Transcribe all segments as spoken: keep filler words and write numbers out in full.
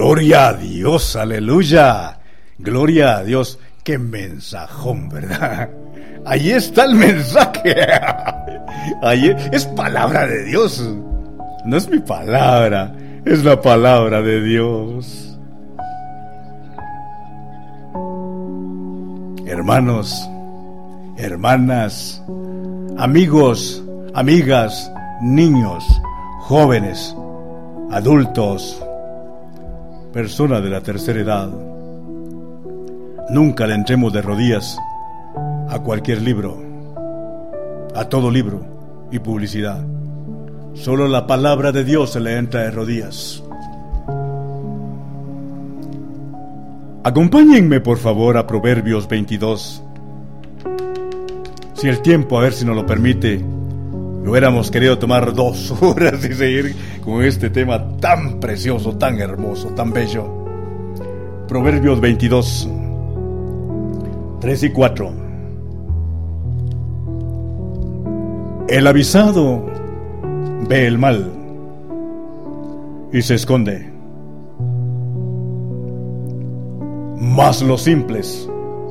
Gloria a Dios, aleluya. Gloria a Dios. Qué mensajón, ¿verdad? Ahí está el mensaje. Ahí es palabra de Dios. No es mi palabra, es la palabra de Dios. Hermanos, hermanas, amigos, amigas, niños, jóvenes, adultos, personas de la tercera edad, nunca le entremos de rodillas a cualquier libro, a todo libro y publicidad. Solo la palabra de Dios se le entra de rodillas. Acompáñenme por favor a Proverbios veintidós. Si el tiempo, a ver si nos lo permite, lo hubiéramos querido tomar dos horas y seguir con este tema tan precioso, tan hermoso, tan bello. Proverbios veintidós, tres y cuatro. El avisado ve el mal y se esconde, mas los simples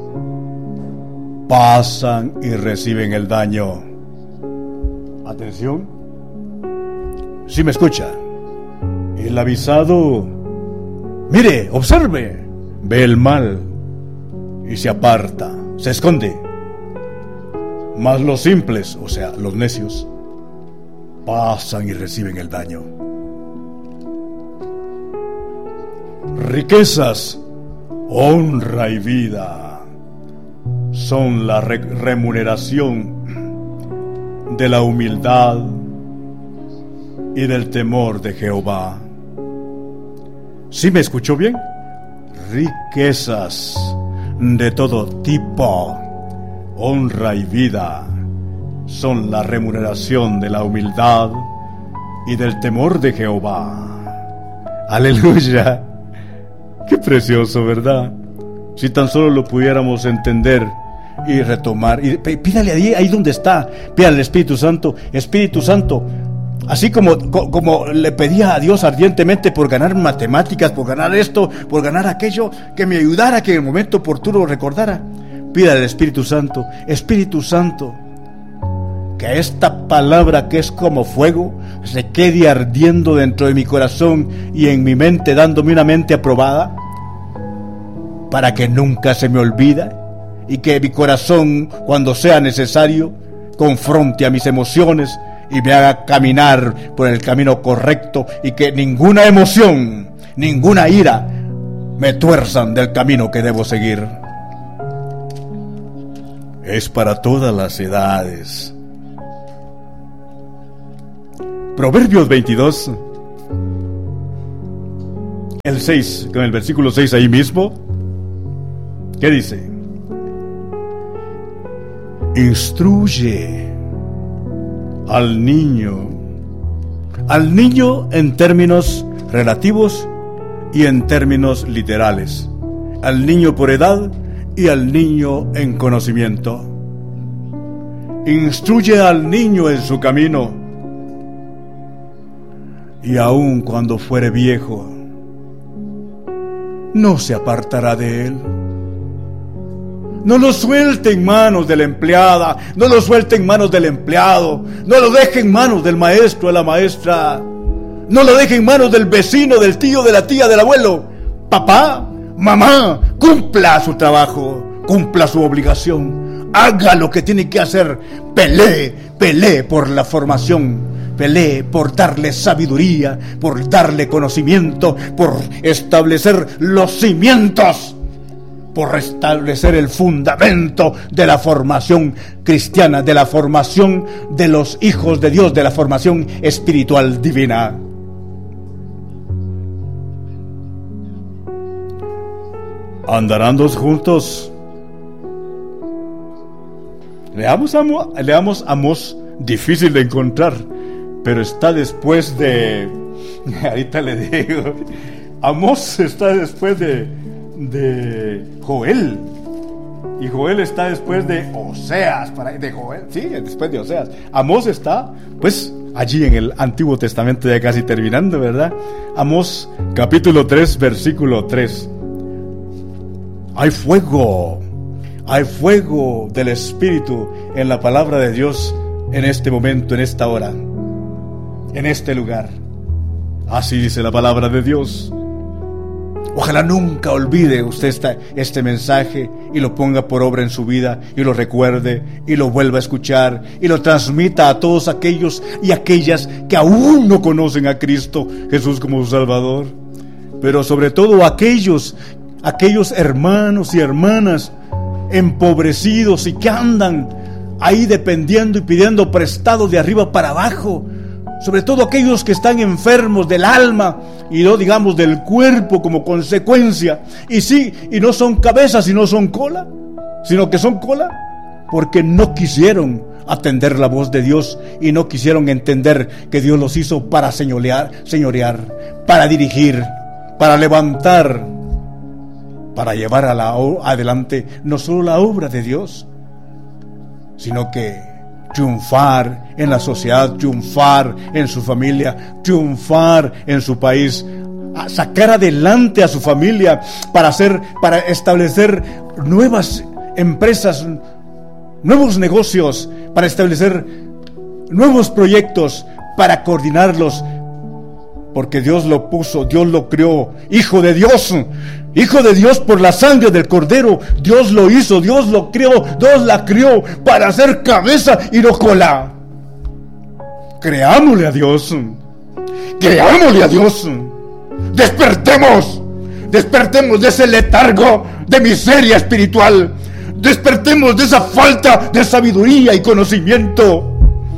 pasan y reciben el daño. Atención, si me escucha. El avisado, mire, observe, ve el mal y se aparta, se esconde. Mas los simples, o sea, los necios, pasan y reciben el daño. Riquezas, honra y vida son la re- remuneración de la humildad y del temor de Jehová. ¿Sí me escuchó bien? Riquezas de todo tipo, honra y vida son la remuneración de la humildad y del temor de Jehová. Aleluya. Qué precioso, ¿verdad? Si tan solo lo pudiéramos entender y retomar. Y pídale ahí, ahí donde está, pídale al Espíritu Santo. Espíritu Santo, así como, como le pedía a Dios ardientemente por ganar matemáticas, por ganar esto, por ganar aquello, que me ayudara, que en el momento oportuno lo recordara. Pídale al Espíritu Santo. Espíritu Santo, que esta palabra que es como fuego se quede ardiendo dentro de mi corazón y en mi mente, dándome una mente aprobada, para que nunca se me olvida, y que mi corazón, cuando sea necesario, confronte a mis emociones y me haga caminar por el camino correcto, y que ninguna emoción, ninguna ira me tuerzan del camino que debo seguir. Es para todas las edades. Proverbios veintidós, el seis, con el versículo seis ahí mismo. ¿Qué dice? Instruye al niño, al niño en términos relativos y en términos literales, al niño por edad y al niño en conocimiento. Instruye al niño en su camino, y aun cuando fuere viejo, no se apartará de él. No lo suelte en manos de la empleada, no lo suelte en manos del empleado, no lo deje en manos del maestro, de la maestra, no lo deje en manos del vecino, del tío, de la tía, del abuelo. Papá, mamá, cumpla su trabajo, cumpla su obligación, haga lo que tiene que hacer, pelee, pelee por la formación, pelee por darle sabiduría, por darle conocimiento, por establecer los cimientos, por restablecer el fundamento de la formación cristiana, de la formación de los hijos de Dios, de la formación espiritual divina. ¿Andarán dos juntos? Leamos Amós, leamos Amós, difícil de encontrar, pero está después de... Ahorita le digo. Amós está después de... de Joel, y Joel está después de Oseas, para, de Joel, sí, después de Oseas. Amós está, pues, allí en el Antiguo Testamento, ya casi terminando, ¿verdad? Amós capítulo tres, versículo tres. Hay fuego, hay fuego del Espíritu en la palabra de Dios en este momento, en esta hora, en este lugar. Así dice la palabra de Dios. Ojalá nunca olvide usted esta, este mensaje y lo ponga por obra en su vida y lo recuerde y lo vuelva a escuchar y lo transmita a todos aquellos y aquellas que aún no conocen a Cristo Jesús como su Salvador. Pero sobre todo aquellos, aquellos hermanos y hermanas empobrecidos y que andan ahí dependiendo y pidiendo prestado de arriba para abajo. Sobre todo aquellos que están enfermos del alma y no digamos del cuerpo como consecuencia. Y sí, y no son cabezas y no son cola, sino que son cola porque no quisieron atender la voz de Dios y no quisieron entender que Dios los hizo para señorear, señorear, para dirigir, para levantar, para llevar a la, adelante no solo la obra de Dios, sino que triunfar en la sociedad, triunfar en su familia, triunfar en su país, a sacar adelante a su familia para hacer, para establecer nuevas empresas, nuevos negocios, para establecer nuevos proyectos, para coordinarlos, porque Dios lo puso, Dios lo creó, hijo de Dios, hijo de Dios por la sangre del Cordero. Dios lo hizo, Dios lo creó, Dios la creó para hacer cabeza y no cola. Creámosle a Dios, creámosle a Dios. Despertemos, despertemos de ese letargo de miseria espiritual, despertemos de esa falta de sabiduría y conocimiento.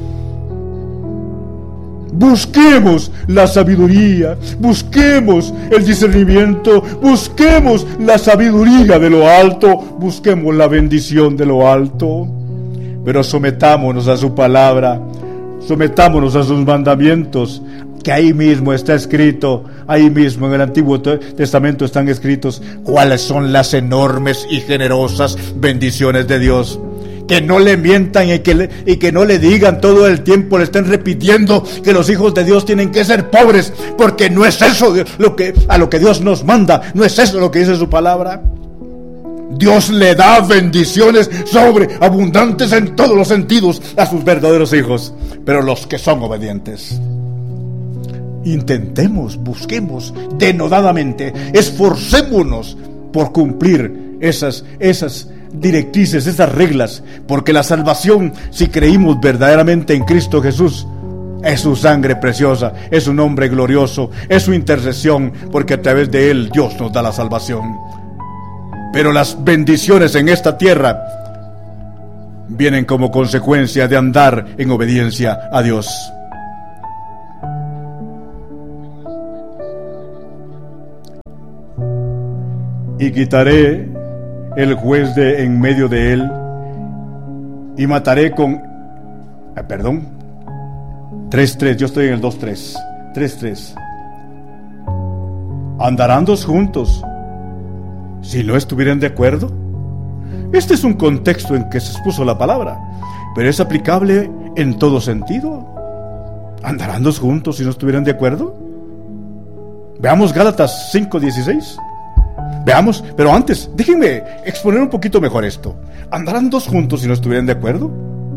Busquemos la sabiduría, busquemos el discernimiento, busquemos la sabiduría de lo alto, busquemos la bendición de lo alto. Pero sometámonos a su palabra, sometámonos a sus mandamientos, que ahí mismo está escrito, ahí mismo en el Antiguo Testamento están escritos cuáles son las enormes y generosas bendiciones de Dios. Que no le mientan y que, le, y que no le digan todo el tiempo, le estén repitiendo que los hijos de Dios tienen que ser pobres, porque no es eso lo que, a lo que Dios nos manda, no es eso lo que dice su palabra. Dios le da bendiciones sobreabundantes en todos los sentidos a sus verdaderos hijos, pero los que son obedientes. Intentemos, busquemos denodadamente, esforcémonos por cumplir esas, esas directrices, esas reglas, porque la salvación, si creímos verdaderamente en Cristo Jesús, es su sangre preciosa, es su nombre glorioso, es su intercesión, porque a través de él Dios nos da la salvación. Pero las bendiciones en esta tierra vienen como consecuencia de andar en obediencia a Dios. Y quitaré el juez de en medio de él, y mataré con... Eh, perdón. tres tres, yo estoy en el dos tres. tres tres. ¿Andarán dos juntos si no estuvieran de acuerdo? Este es un contexto en que se expuso la palabra, pero es aplicable en todo sentido. ¿Andarán dos juntos si no estuvieran de acuerdo? Veamos Gálatas cinco dieciséis. Veamos, pero antes, déjenme exponer un poquito mejor esto. ¿Andarán dos juntos si no estuvieran de acuerdo?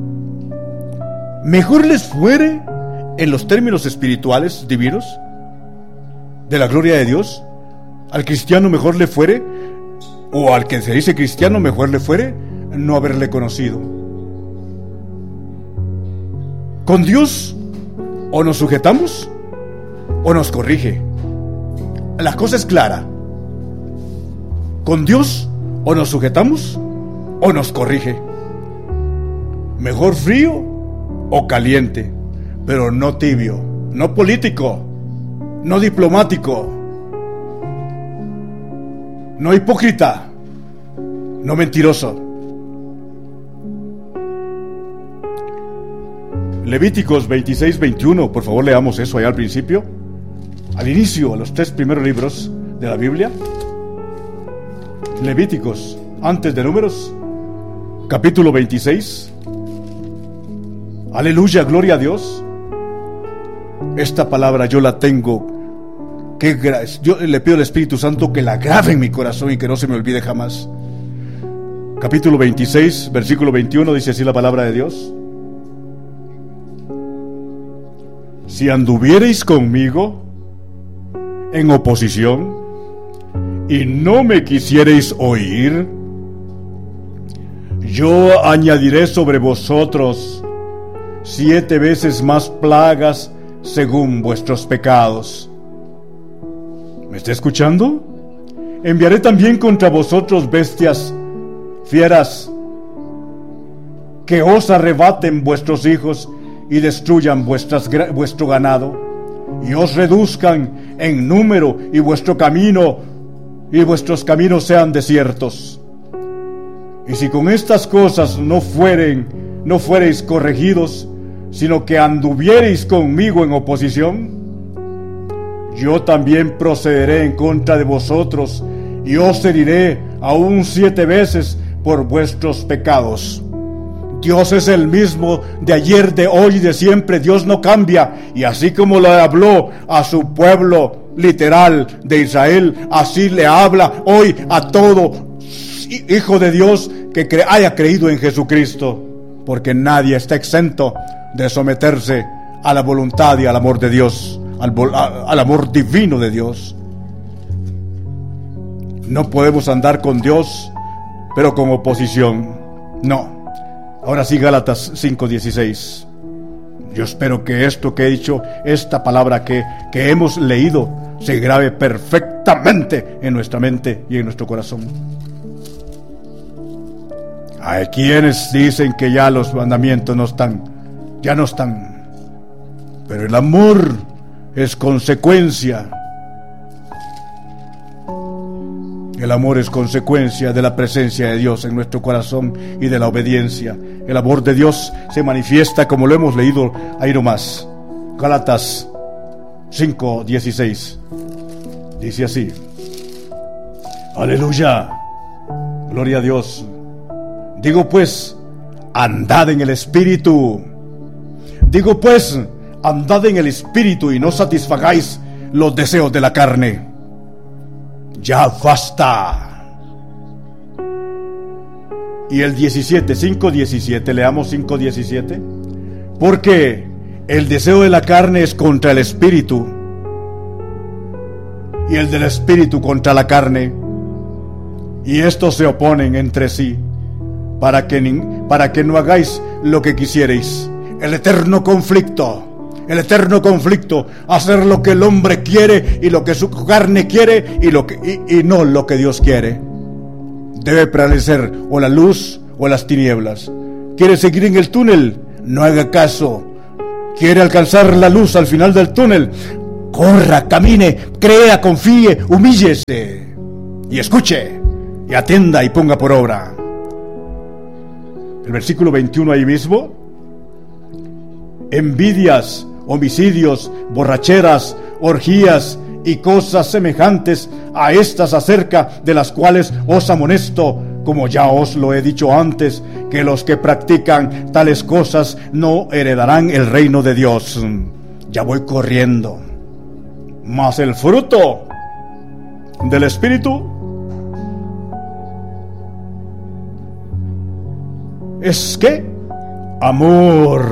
Mejor les fuere, en los términos espirituales divinos, de la gloria de Dios, al cristiano mejor le fuere, o al que se dice cristiano mejor le fuere, no haberle conocido. Con Dios, o nos sujetamos, o nos corrige. La cosa es clara. Con Dios, o nos sujetamos, o nos corrige. Mejor frío o caliente, pero no tibio, no político, no diplomático, no hipócrita, no mentiroso. Levíticos veintiséis veintiuno, por favor leamos eso allá al principio, al inicio, a los tres primeros libros de la Biblia. Levíticos, antes de Números, capítulo veintiséis. Aleluya, gloria a Dios. esta palabra yo la tengo que gra- yo le pido al Espíritu Santo que la grabe en mi corazón y que no se me olvide jamás. Capítulo veintiséis, versículo veintiuno, dice así la palabra de Dios: si anduviereis conmigo en oposición y no me quisiereis oír, yo añadiré sobre vosotros siete veces más plagas según vuestros pecados. ¿Me está escuchando? Enviaré también contra vosotros bestias fieras que os arrebaten vuestros hijos y destruyan vuestras, vuestro ganado, y os reduzcan en número, y vuestro camino y vuestros caminos sean desiertos. Y si con estas cosas no fueren, no fuereis corregidos, sino que anduviereis conmigo en oposición, yo también procederé en contra de vosotros, y os heriré aún siete veces por vuestros pecados. Dios es el mismo de ayer, de hoy y de siempre. Dios no cambia, y así como le habló a su pueblo literal de Israel, así le habla hoy a todo hijo de Dios que cre- haya creído en Jesucristo, porque nadie está exento de someterse a la voluntad y al amor de Dios, al, vol- a- al amor divino de Dios. No podemos andar con Dios pero con oposición, no. Ahora sí, Gálatas cinco dieciséis. Yo espero que esto que he dicho, esta palabra que, que hemos leído, se grabe perfectamente en nuestra mente y en nuestro corazón. Hay quienes dicen que ya los mandamientos no están, ya no están, pero el amor es consecuencia. El amor es consecuencia de la presencia de Dios en nuestro corazón y de la obediencia. El amor de Dios se manifiesta como lo hemos leído ahí nomás. Gálatas cinco dieciséis. Dice así: aleluya, gloria a Dios. Digo pues, andad en el Espíritu. Digo pues, andad en el Espíritu y no satisfagáis los deseos de la carne. Ya basta. Y el diecisiete, cinco diecisiete, leamos cinco diecisiete. Porque el deseo de la carne es contra el Espíritu, y el del Espíritu contra la carne, y estos se oponen entre sí, para que, ni, para que no hagáis lo que quisierais. El eterno conflicto. El eterno conflicto, hacer lo que el hombre quiere y lo que su carne quiere y, lo que, y, y no lo que Dios quiere. Debe prevalecer o la luz o las tinieblas. ¿Quiere seguir en el túnel? No haga caso. ¿Quiere alcanzar la luz al final del túnel? Corra, camine, crea, confíe, humíllese y escuche y atienda y ponga por obra. El versículo veintiuno ahí mismo: envidias, homicidios, borracheras, orgías y cosas semejantes a estas, acerca de las cuales os amonesto, como ya os lo he dicho antes, que los que practican tales cosas no heredarán el reino de Dios. Ya voy corriendo. Mas el fruto del Espíritu es ¿qué? Amor,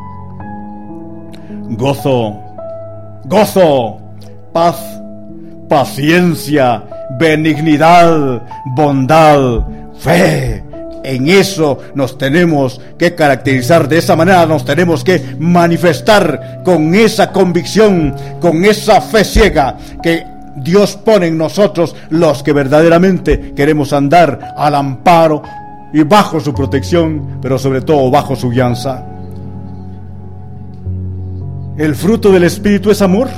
gozo, gozo, paz, paciencia, benignidad, bondad, fe. En eso nos tenemos que caracterizar, de esa manera nos tenemos que manifestar, con esa convicción, con esa fe ciega que Dios pone en nosotros, los que verdaderamente queremos andar al amparo y bajo su protección, pero sobre todo bajo su guianza. El fruto del Espíritu es amor,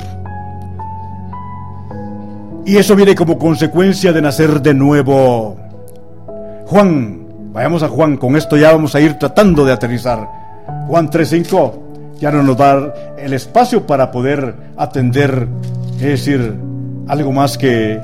y eso viene como consecuencia de nacer de nuevo. Juan, vayamos a Juan, con esto ya vamos a ir tratando de aterrizar. Juan tres cinco, ya no nos da el espacio para poder atender, es decir, algo más que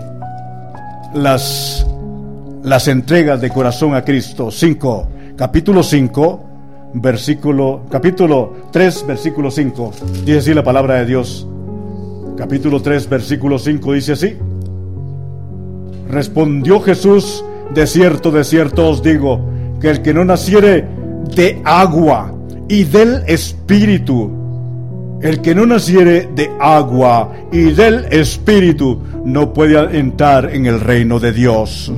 las, las entregas de corazón a Cristo. cinco, capítulo cinco, versículo, capítulo tres, versículo cinco. Dice así la palabra de Dios. Capítulo tres, versículo cinco dice así: respondió Jesús: de cierto, de cierto os digo, que el que no naciere de agua y del Espíritu, el que no naciere de agua y del Espíritu, no puede entrar en el reino de Dios.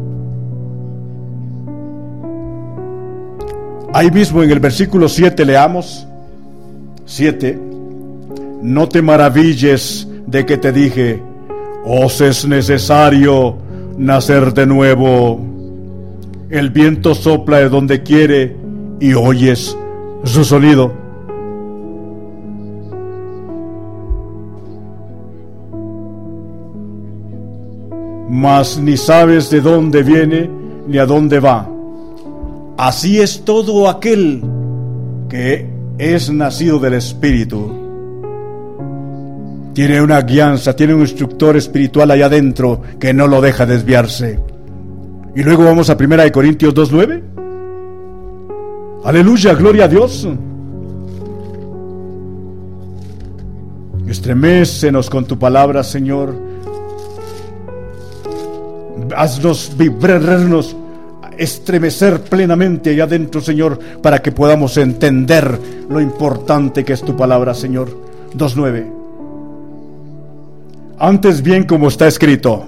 Ahí mismo en el versículo siete leamos, siete: no te maravilles de que te dije, os es necesario nacer de nuevo. El viento sopla de donde quiere y oyes su sonido, mas ni sabes de dónde viene ni a dónde va. Así es todo aquel que es nacido del Espíritu. Tiene una guianza, tiene un instructor espiritual allá adentro que no lo deja desviarse. Y luego vamos a primera de Corintios dos nueve. Aleluya, gloria a Dios. Estremécenos con tu palabra, Señor. Haznos vibrarnos, estremecer plenamente allá adentro, Señor, para que podamos entender lo importante que es tu palabra, Señor. dos nueve. Antes bien, como está escrito,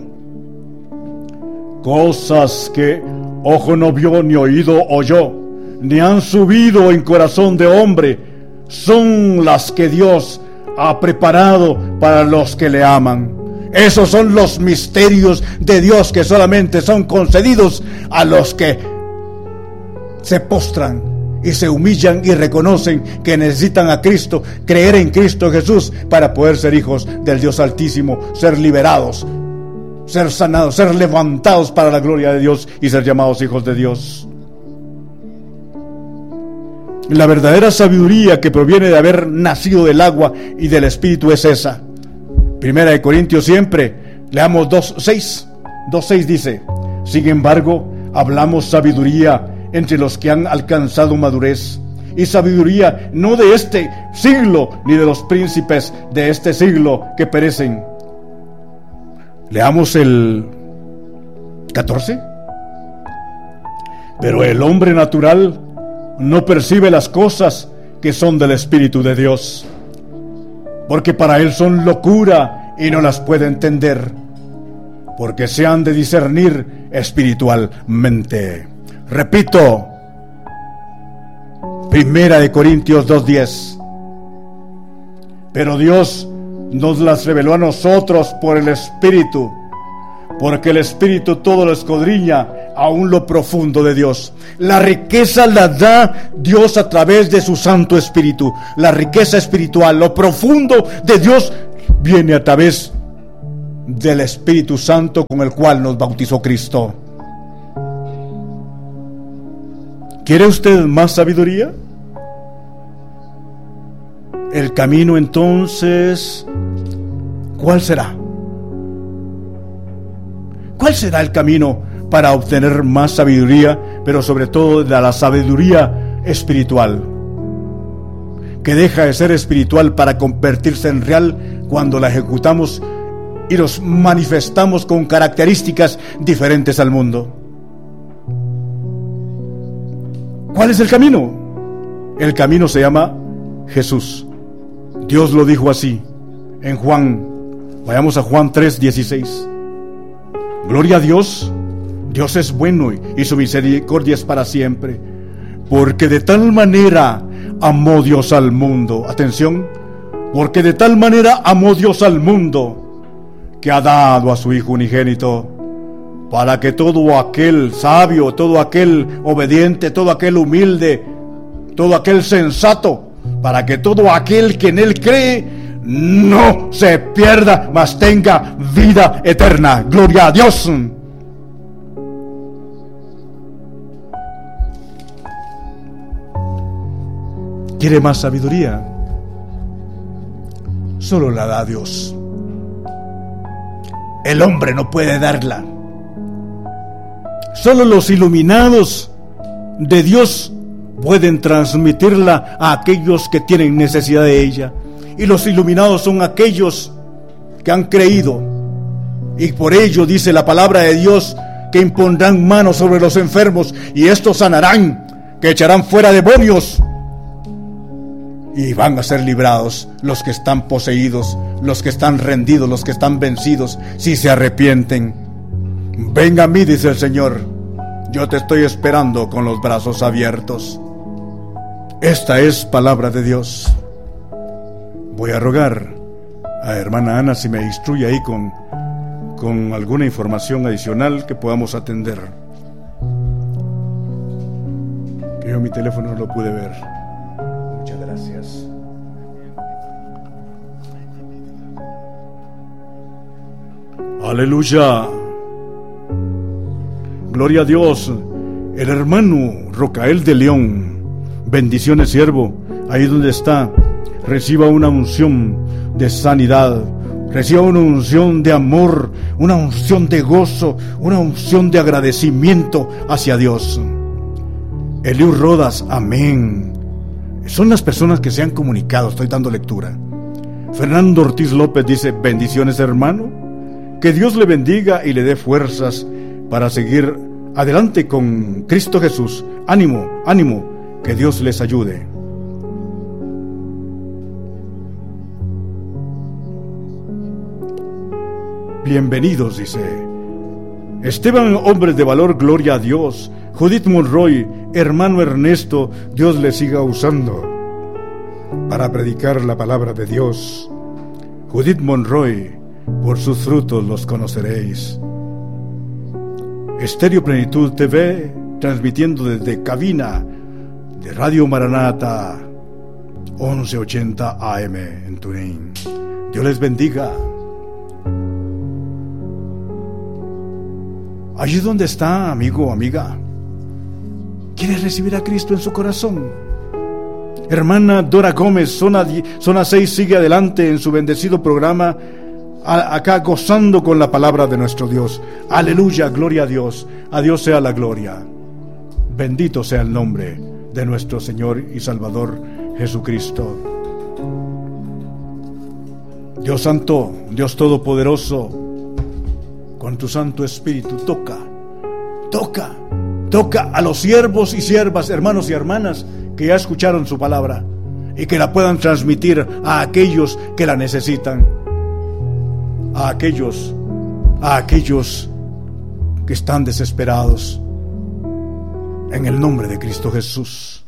cosas que ojo no vio ni oído oyó, ni han subido en corazón de hombre, son las que Dios ha preparado para los que le aman. Esos son los misterios de Dios que solamente son concedidos a los que se postran y se humillan y reconocen que necesitan a Cristo, creer en Cristo Jesús para poder ser hijos del Dios Altísimo, ser liberados, ser sanados, ser levantados para la gloria de Dios y ser llamados hijos de Dios. La verdadera sabiduría que proviene de haber nacido del agua y del Espíritu es esa. Primera de Corintios siempre, leamos dos seis. dos seis dice: sin embargo, hablamos sabiduría entre los que han alcanzado madurez, y sabiduría no de este siglo, ni de los príncipes de este siglo que perecen. Leamos el catorce. Pero el hombre natural no percibe las cosas que son del Espíritu de Dios, porque para él son locura y no las puede entender, porque se han de discernir espiritualmente. Repito, Primera de Corintios dos diez. Pero Dios nos las reveló a nosotros por el Espíritu, porque el Espíritu todo lo escudriña, aún lo profundo de Dios. La riqueza la da Dios a través de su Santo Espíritu. La riqueza espiritual, lo profundo de Dios, viene a través del Espíritu Santo con el cual nos bautizó Cristo. ¿Quiere usted más sabiduría? El camino, entonces, ¿cuál será? ¿Cuál será el camino para obtener más sabiduría, pero sobre todo de la sabiduría espiritual, que deja de ser espiritual para convertirse en real cuando la ejecutamos y nos manifestamos con características diferentes al mundo? ¿Cuál es el camino? El camino se llama Jesús. Dios lo dijo así en Juan. Vayamos a Juan tres dieciséis. Gloria a Dios. Dios es bueno y su misericordia es para siempre. Porque de tal manera amó Dios al mundo. Atención. Porque de tal manera amó Dios al mundo, que ha dado a su Hijo unigénito, para que todo aquel sabio, todo aquel obediente, todo aquel humilde, todo aquel sensato, para que todo aquel que en él cree no se pierda, mas tenga vida eterna. Gloria a Dios. ¿Quiere más sabiduría? Solo la da Dios. El hombre no puede darla. Solo los iluminados de Dios pueden transmitirla a aquellos que tienen necesidad de ella. Y los iluminados son aquellos que han creído, y por ello dice la palabra de Dios que impondrán manos sobre los enfermos y estos sanarán, que echarán fuera demonios y van a ser librados los que están poseídos, los que están rendidos, los que están vencidos, si se arrepienten. Venga a mí, dice el Señor, yo te estoy esperando con los brazos abiertos. Esta es palabra de Dios. Voy a rogar a hermana Ana si me instruye ahí con, con alguna información adicional que podamos atender. Que yo mi teléfono no lo pude ver. Muchas gracias. Aleluya. Gloria a Dios. El hermano Rocael de León. Bendiciones, siervo. Ahí donde está, reciba una unción de sanidad, reciba una unción de amor, una unción de gozo, una unción de agradecimiento hacia Dios. Eliú Rodas, amén. Son las personas que se han comunicado, estoy dando lectura. Fernando Ortiz López dice, bendiciones, hermano, que Dios le bendiga y le dé fuerzas para seguir adelante con Cristo Jesús. Ánimo, ánimo, que Dios les ayude. Bienvenidos, dice Esteban, hombres de valor, gloria a Dios. Judith Monroy, hermano Ernesto, Dios le siga usando para predicar la palabra de Dios. Judith Monroy, por sus frutos los conoceréis. Estéreo Plenitud T V, transmitiendo desde cabina de Radio Maranata, once ochenta A M en Turín. Dios les bendiga. Allí donde está, amigo o amiga, ¿quiere recibir a Cristo en su corazón? Hermana Dora Gómez, zona, zona seis, sigue adelante en su bendecido programa, a, acá gozando con la palabra de nuestro Dios. Aleluya, gloria a Dios. A Dios sea la gloria. Bendito sea el nombre de nuestro Señor y Salvador Jesucristo. Dios Santo, Dios Todopoderoso, con tu Santo Espíritu, toca, toca, toca a los siervos y siervas, hermanos y hermanas que ya escucharon su palabra y que la puedan transmitir a aquellos que la necesitan, a aquellos, a aquellos que están desesperados, en el nombre de Cristo Jesús.